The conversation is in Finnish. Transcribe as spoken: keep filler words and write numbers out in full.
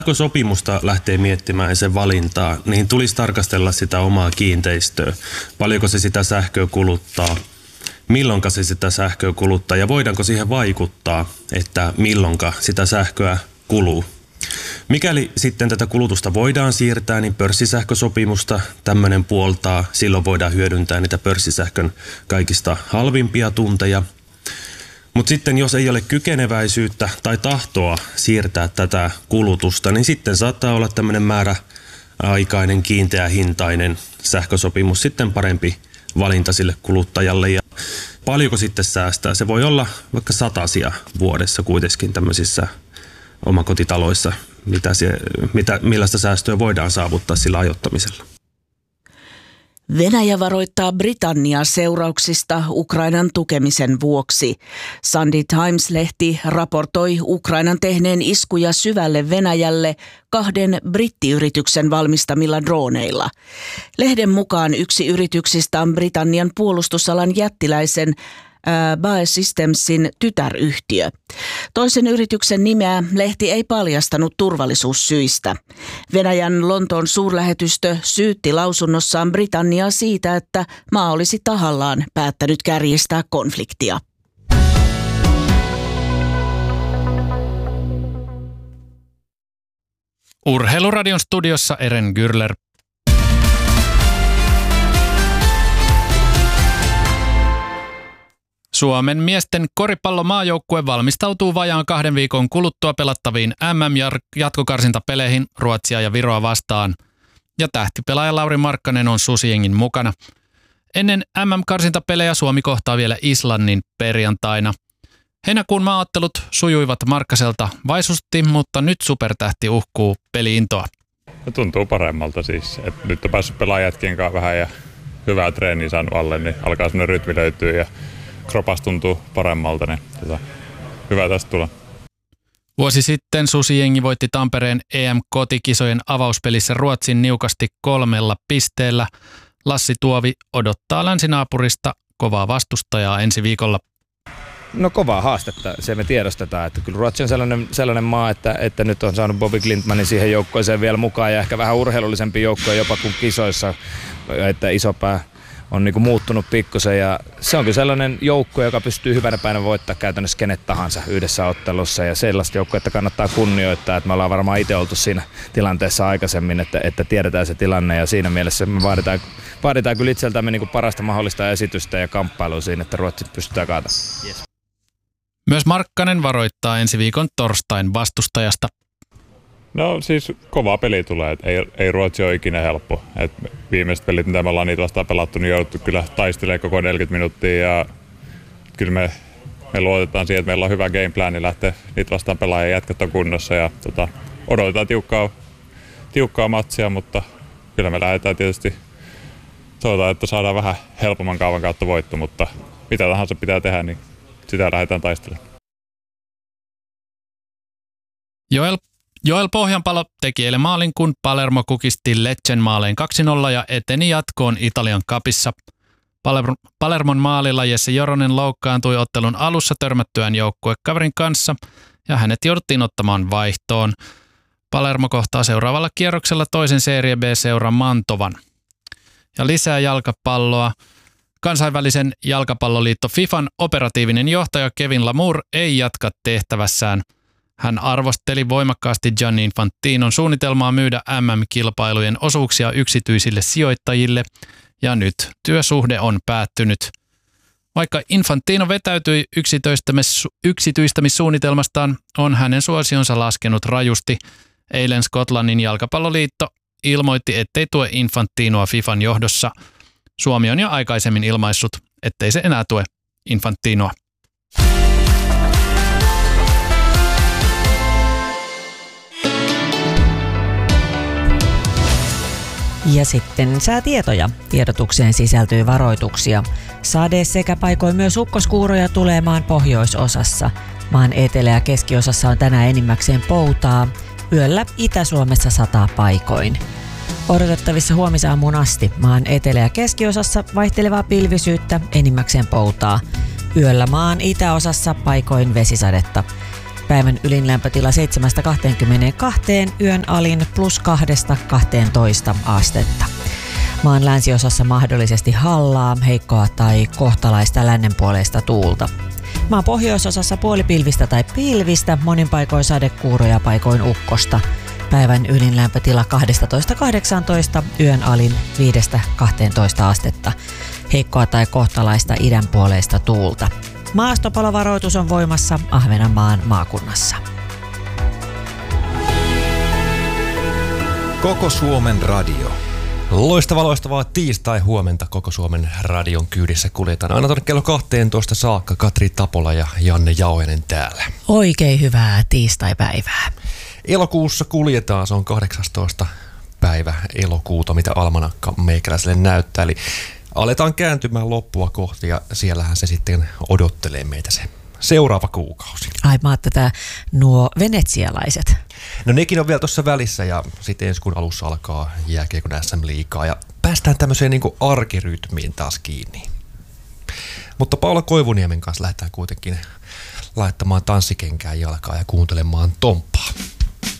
Sähkösopimusta lähtee miettimään ja sen valintaa, niin tulisi tarkastella sitä omaa kiinteistöä. Paljonko se sitä sähköä kuluttaa, milloinka se sitä sähköä kuluttaa ja voidaanko siihen vaikuttaa, että milloinka sitä sähköä kuluu. Mikäli sitten tätä kulutusta voidaan siirtää, niin pörssisähkösopimusta tämmöinen puoltaa. Silloin voidaan hyödyntää niitä pörssisähkön kaikista halvimpia tunteja. Mutta sitten jos ei ole kykeneväisyyttä tai tahtoa siirtää tätä kulutusta, niin sitten saattaa olla tämmöinen määräaikainen kiinteähintainen sähkösopimus sitten parempi valinta sille kuluttajalle. Ja paljonko sitten säästää? Se voi olla vaikka satasia vuodessa kuitenkin tämmöisissä omakotitaloissa, mitä se, mitä, millaista säästöä voidaan saavuttaa sillä ajoittamisella. Venäjä varoittaa Britanniaa seurauksista Ukrainan tukemisen vuoksi. Sunday Times-lehti raportoi Ukrainan tehneen iskuja syvälle Venäjälle kahden brittiyrityksen valmistamilla droneilla. Lehden mukaan yksi yrityksistä on Britannian puolustusalan jättiläisen B A E Systemsin tytäryhtiö. Toisen yrityksen nimeä lehti ei paljastanut turvallisuussyistä. Venäjän Lontoon suurlähetystö syytti lausunnossaan Britanniaa siitä, että maa olisi tahallaan päättänyt kärjistää konfliktia. Urheiluradion studiossa Eren Gürler. Suomen miesten koripallomaajoukkue valmistautuu vajaan kahden viikon kuluttua pelattaviin M M-jatkokarsintapeleihin Ruotsia ja Viroa vastaan. Ja tähtipelaaja Lauri Markkanen on Susiengin mukana. Ennen M M-karsintapelejä Suomi kohtaa vielä Islannin perjantaina. Heinäkuun maaottelut sujuivat Markkaselta vaisusti, mutta nyt supertähti uhkuu peli-intoa. Tuntuu paremmalta siis. Et nyt on päässyt pelaamaan jätkien kanssa vähän ja hyvää treeniä saanut alle, niin alkaa semmoinen rytmi löytyä ja kropas tuntuu paremmalta, niin tota, hyvä tästä tulla. Vuosi sitten Susijengi voitti Tampereen E M-kotikisojen avauspelissä Ruotsin niukasti kolmella pisteellä. Lassi Tuovi odottaa länsinaapurista kovaa vastustajaa ensi viikolla. No kovaa haastetta, se me tiedostetaan, että kyllä Ruotsi on sellainen, sellainen maa, että, että nyt on saanut Bobby Klintmanin siihen joukkoeseen vielä mukaan ja ehkä vähän urheilullisempi joukko jopa kuin kisoissa, että isopää on niinku muuttunut pikkusen ja se on kyllä sellainen joukko, joka pystyy hyvänä päivänä voittaa käytännössä kenet tahansa yhdessä ottelussa ja sellaista joukkoa, kannattaa kunnioittaa, että me ollaan varmaan itse oltu siinä tilanteessa aikaisemmin, että, että tiedetään se tilanne ja siinä mielessä me vaaditaan, vaaditaan kyllä itseltämme niinku parasta mahdollista esitystä ja kamppailua siinä, että Ruotsi pystytään kaatamaan. Yes. Myös Markkanen varoittaa ensi viikon torstain vastustajasta. No siis kovaa peli tulee, että ei, ei Ruotsi ole ikinä helppo. Et viimeiset pelit, mitä me ollaan niitä vastaan pelattu, niin jouduttu kyllä taistelemaan koko neljäkymmentä minuuttia ja kyllä me, me luotetaan siihen, että meillä on hyvä gameplan, niin lähtee niitä vastaan pelaamaan ja jätkät on kunnossa ja tota, odotetaan tiukkaa, tiukkaa matsia, mutta kyllä me lähdetään tietysti toivotaan, että saadaan vähän helpomman kaavan kautta voitto, mutta mitä tahansa pitää tehdä, niin sitä lähdetään taistelemaan. Joel Joel Pohjanpalo teki eilen maalin, kun Palermo kukisti Lecchen maaleen kaksi nolla ja eteni jatkoon Italian cupissa. Palermon maalilla Jesse Joronen loukkaantui ottelun alussa törmättyään joukkuekaverin kanssa ja hänet jouduttiin ottamaan vaihtoon. Palermo kohtaa seuraavalla kierroksella toisen Serie B-seuran Mantovan. Ja lisää jalkapalloa. Kansainvälisen jalkapalloliitto FIFAn operatiivinen johtaja Kevin Lamour ei jatka tehtävässään. Hän arvosteli voimakkaasti Gianni Infantinon suunnitelmaa myydä M M-kilpailujen osuuksia yksityisille sijoittajille, ja nyt työsuhde on päättynyt. Vaikka Infantino vetäytyi yksityistämissuunnitelmastaan, on hänen suosionsa laskenut rajusti. Eilen Skotlannin jalkapalloliitto ilmoitti, ettei tue Infantinoa FIFAn johdossa. Suomi on jo aikaisemmin ilmaissut, ettei se enää tue Infantinoa. Ja sitten säätietoja. Tiedotukseen sisältyy varoituksia. Sade sekä paikoin myös ukkoskuuroja tulee maan pohjoisosassa. Maan etelä- ja keskiosassa on tänään enimmäkseen poutaa. Yöllä Itä-Suomessa sataa paikoin. Odotettavissa huomisaamuun asti maan etelä- ja keskiosassa vaihtelevaa pilvisyyttä, enimmäkseen poutaa. Yöllä maan itäosassa paikoin vesisadetta. Päivän ylin lämpötila seitsemästä kahteenkymmeneenkahteen, yön alin plus kahdesta kahteentoista astetta. Maan länsiosassa mahdollisesti hallaa, heikkoa tai kohtalaista lännenpuoleista tuulta. Maan pohjoisosassa puolipilvistä tai pilvistä, monin paikoin sadekuuroja, paikoin ukkosta. Päivän ylin lämpötila kaksitoista kahdeksantoista, yön alin viidestä kahteentoista astetta. Heikkoa tai kohtalaista idänpuoleista tuulta. Maastopalovaroitus on voimassa Ahvenanmaan maakunnassa. Koko Suomen radio. Loistava, loistavaa tiistai-huomenta Koko Suomen radion kyydissä kuljetaan. Aina tuonne kello kahteentoista saakka. Katri Tapola ja Janne Jauhenen täällä. Oikein hyvää tiistaipäivää. Elokuussa kuljetaan, se on kahdeksastoista päivä elokuuta, mitä almanakka meikäläiselle näyttää. Eli aletaan kääntymään loppua kohti ja siellähän se sitten odottelee meitä se seuraava kuukausi. Ai mä ajattelin, nuo venetsialaiset. No nekin on vielä tuossa välissä ja sitten ensi kuun alussa alkaa jääkiekon äs äm-liigaa ja päästään tämmöiseen niin kuin arkirytmiin taas kiinni. Mutta Paula Koivuniemen kanssa lähdetään kuitenkin laittamaan tanssikenkään jalkaa ja kuuntelemaan Tomppa